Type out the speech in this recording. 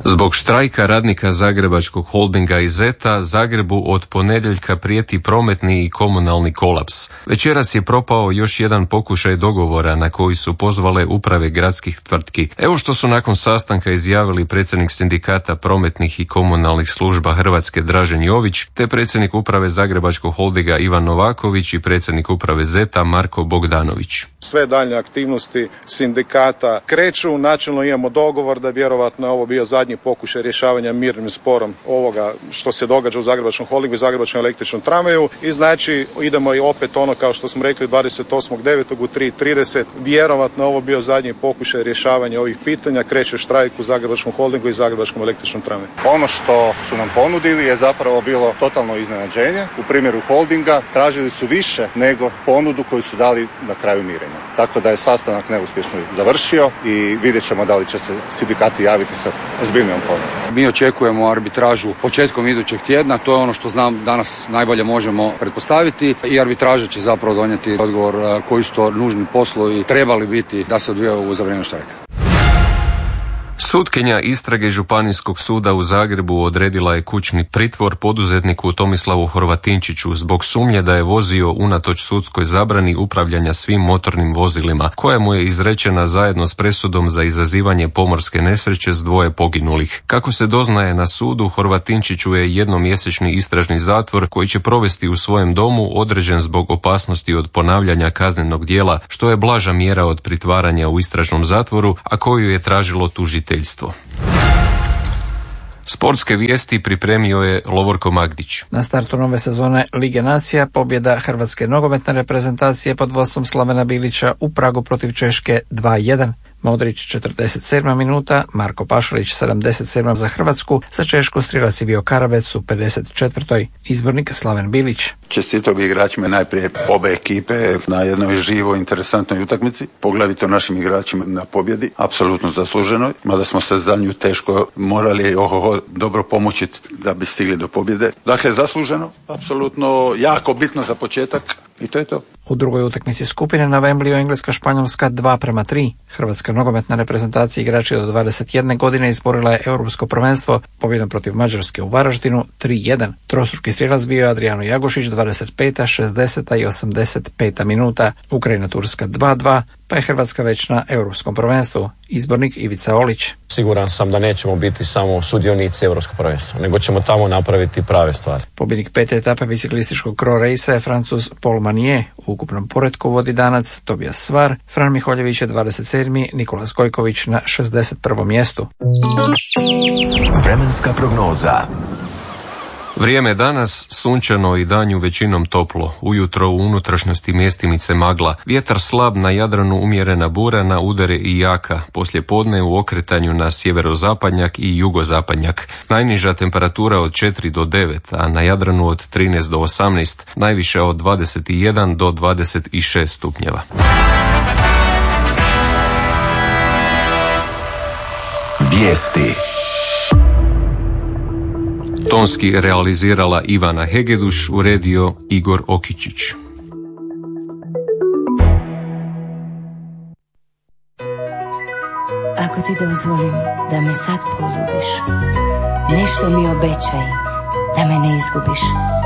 Zbog štrajka radnika Zagrebačkog holdinga i Zeta, Zagrebu od ponedjeljka prijeti prometni i komunalni kolaps. Večeras je propao još jedan pokušaj dogovora na koji su pozvale uprave gradskih tvrtki. Evo što su nakon sastanka izjavili predsjednik sindikata prometnih i komunalnih služba Hrvatske Dražen Jović, te predsjednik uprave Zagrebačkog holdinga Ivan Novaković i predsjednik uprave Zeta Marko Bogdanović. Sve daljnje aktivnosti sindikata kreću. Načelno imamo dogovor da vjerovatno je ovo bio zadnji pokušaj rješavanja mirnim sporom ovoga što se događa u Zagrebačkom holdingu i Zagrebačkom električnom tramvaju. I znači idemo i opet ono kao što smo rekli 28.9. u 3:30. Vjerovatno ovo bio zadnji pokušaj rješavanja ovih pitanja. Kreće štrajk u Zagrebačkom holdingu i Zagrebačkom električnom tramvaju. Ono što su nam ponudili je zapravo bilo totalno iznenađenje. U primjeru holdinga tražili su više nego ponudu koju su dali na kraju mirenja. Tako da je sastanak neuspješno završio i vidjet ćemo da li će se sindikati javiti sa ozbiljnijom ponudom. Mi očekujemo arbitražu početkom idućeg tjedna, to je ono što znam danas najbolje možemo pretpostaviti i arbitraža će zapravo donijeti odgovor koji su to nužni poslovi trebali biti da se odvijaju za vrijeme štrajka. Sutkinja istrage Županijskog suda u Zagrebu odredila je kućni pritvor poduzetniku Tomislavu Horvatinčiću zbog sumnje da je vozio unatoč sudskoj zabrani upravljanja svim motornim vozilima, koja mu je izrečena zajedno s presudom za izazivanje pomorske nesreće s 2 poginulih. Kako se doznaje na sudu, Horvatinčiću je jednomjesečni istražni zatvor koji će provesti u svojem domu određen zbog opasnosti od ponavljanja kaznenog djela, što je blaža mjera od pritvaranja u istražnom zatvoru, a koju je tražilo tužiteljstvo. Sportske vijesti pripremio je Lovorko Magdić. Na startu nove sezone Lige nacija pobjeda Hrvatske nogometne reprezentacije pod vodstvom Slavena Bilića u Pragu protiv Češke 2:1. Modrić 47. minuta, Marko Pašalić 77. za Hrvatsku, za Češku strilac je bio Karabec u 54. Izbornik Slaven Bilić. Čestitao bi igračima najprije obe ekipe na jednoj živoj, interesantnoj utakmici, poglavito našim igračima na pobjedi, apsolutno zasluženoj, mada smo se za nju teško morali dobro pomoći da bi stigli do pobjede. Dakle, zasluženo, apsolutno jako bitno za početak i to je to. U drugoj utakmici skupine na Wembleyu Engleska-Španjolska 2:3. Hrvatska nogometna reprezentacija igrači do 21 godine izborila je europsko prvenstvo pobjedom protiv Mađarske u Varaždinu 3:1. Trostruki strijelac bio je Adriano Jagošić 25., 60. i 85. minuta. Ukrajina-Turska 2:2, pa je Hrvatska već na europskom prvenstvu. Izbornik Ivica Olić. Siguran sam da nećemo biti samo sudionici europskog prvenstva, nego ćemo tamo napraviti prave stvari. Pobjednik 5. etape biciklističkog Cro Racea je Francuz Paul Manier. U ukupnom poretku vodi Danac Tobijas Svar, Fran Miholjević je 27. Nikolas Gojković na 61. mjestu. Vremenska prognoza. Vrijeme danas sunčano i danju većinom toplo. Ujutro u unutrašnjosti mjestimice magla. Vjetar slab, na Jadranu umjerena bura, na udare i jaka. Poslije podne u okretanju na sjeverozapadnjak i jugozapadnjak. Najniža temperatura od 4 do 9, a na Jadranu od 13 do 18. Najviša od 21 do 26 stupnjeva. Vijesti. Tonski realizirala Ivana Hegeduš, uredio Igor Okičić. Ako ti dozvolim da me sad poljubiš, nešto mi obećaj da me ne izgubiš.